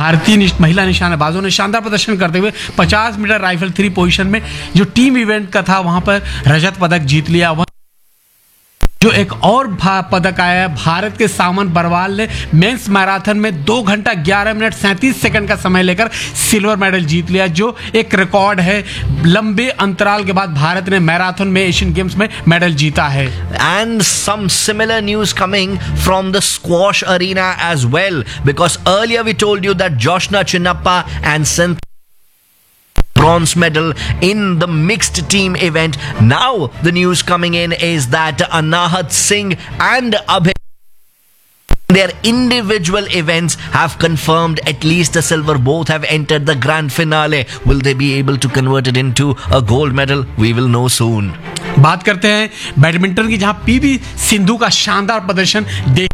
भारतीय महिला निशानेबाजों ने शानदार प्रदर्शन करते हुए 50 मीटर राइफल 3 पोजीशन में जो टीम इवेंट का था वहां पर रजत पदक जीत लिया। जो एक और पदक आया है, भारत के सामन बरवाल ने मेंस मैराथन में 2 घंटा 11 मिनट 37 सेकंड का समय लेकर सिल्वर मेडल जीत लिया, जो एक रिकॉर्ड है। लंबे अंतराल के बाद भारत ने मैराथन में एशियन गेम्स में मेडल जीता है। And some similar news coming from the squash arena as well, because earlier we told you that Joshna Chinnappa and Sintha bronze medal in the mixed team event. Now the news coming in is that Anahat Singh and Abhay their individual events have confirmed at least a silver. Both have entered the grand finale. Will they be able to convert it into a gold medal? We will know soon. बात करते हैं badminton की, जहां PV Sindhu का शानदार प्रदर्शन देख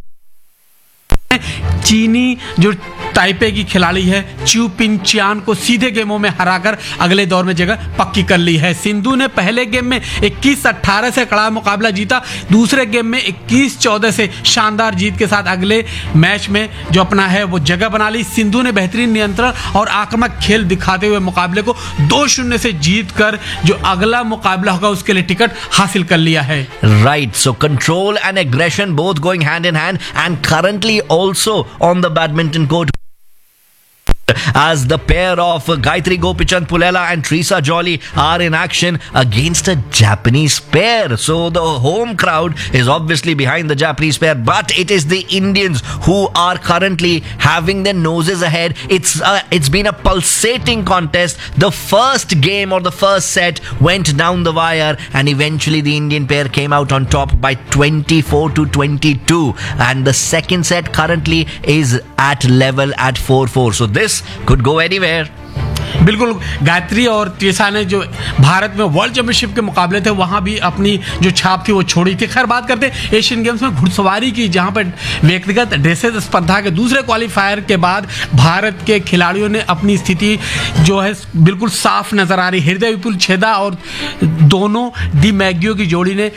चीनी जो ताइपे की खिलाड़ी है च्यू पिन चियान को सीधे गेमों में हराकर अगले दौर में जगह पक्की कर ली है। सिंधु ने पहले गेम में 21-18 से कड़ा मुकाबला जीता, दूसरे गेम में 21-14 से शानदार जीत के साथ अगले मैच में जो अपना है वो जगह बना ली। सिंधु ने बेहतरीन नियंत्रण और आक्रामक खेल दिखाते हुए मुकाबले को 2-0 से जीत कर जो अगला मुकाबला होगा उसके लिए टिकट हासिल कर लिया है। Right, so control and aggression both going hand in hand, and currently also on the badminton court as the pair of Gayatri Gopichand Pullela and Teresa Jolly are in action against a Japanese pair. So the home crowd is obviously behind the Japanese pair, but it is the Indians who are currently having their noses ahead. It's been a pulsating contest. The first game or the first set went down the wire, and eventually the Indian pair came out on top by 24-22, and the second set currently is at level at 4-4. So this could go anywhere. बिल्कुल, गायत्री और त्रिशा ने जो भारत में world championship के मुकाबले थे वहां भी अपनी जो छाप थी वो छोड़ी थी। खैर, बात करते हैं एशियन गेम्स में घुड़सवारी की, जहां पर व्यक्तिगत ड्रेसेस स्पर्धा के दूसरे क्वालिफायर के बाद भारत के खिलाड़ियों ने अपनी स्थिति जो है बिल्कुल साफ नजर आ रही। हृदय विपुल छेदा और दोनों डी मैग्यो की जोड़ी ने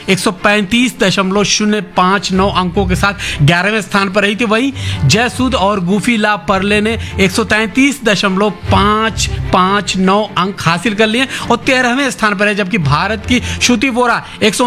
135.059 अंकों के साथ 11वें स्थान पर रही थी। वहीं जयसूद और गुफी ला परले ने 133.559 अंक हासिल कर लिए और 13वें स्थान पर है, जबकि भारत की श्रुति वोरा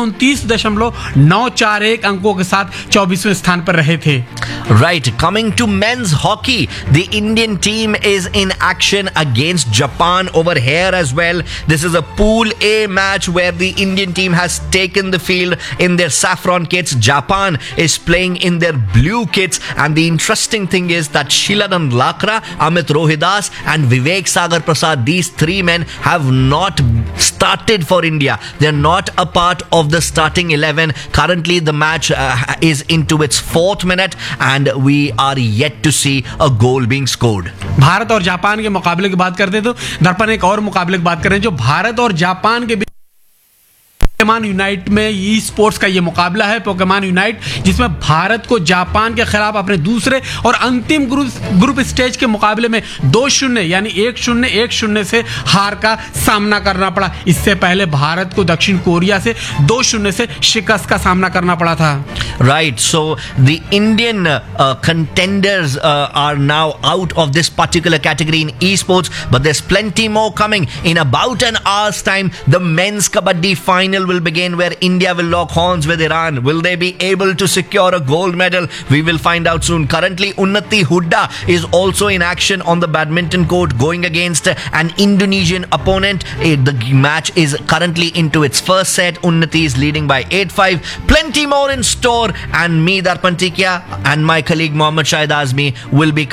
129.941 अंकों के साथ 24वें स्थान पर रहे थे। Right, coming to men's hockey, the Indian team is in action against Japan over here as well. This is a Pool A match where the Indian team has taken the field in their saffron kits. Japan is playing in their blue kits, and the interesting thing is that Shiladan Lakra, Amit Rohidas and Vivek Sagar Prasad, these three men have not started for India. They're not a part of the starting 11. Currently the match is into its 4th minute and we are yet to see a goal being scored. Bharat और Japan के मुकाबले की बात करते तो दर्पण एक और मुकाबले की बात करें जो भारत और जापान के पोकेमॉन यूनाइट में ई स्पोर्ट्स का ये मुकाबला है। पोकेमॉन यूनाइट जिसमें भारत को जापान के खिलाफ अपने दूसरे और अंतिम ग्रुप स्टेज के मुकाबले में 2-0 यानी 1-0 से हार का सामना करना पड़ा। इससे पहले भारत को दक्षिण कोरिया से 2-0 से शिकस्त का सामना करना पड़ा था। Right, so the Indian contenders are now out of this particular category in esports, but there's plenty more coming. In about an hour's time, the men's kabaddi final will begin, where India will lock horns with Iran. Will they be able to secure a gold medal? We will find out soon. Currently, Unnati Hooda is also in action on the badminton court, going against an Indonesian opponent. The match is currently into its first set. Unnati is leading by 8-5. Plenty more in store, and me, Darpan Tikia, and my colleague Mohammad Shahid Azmi will be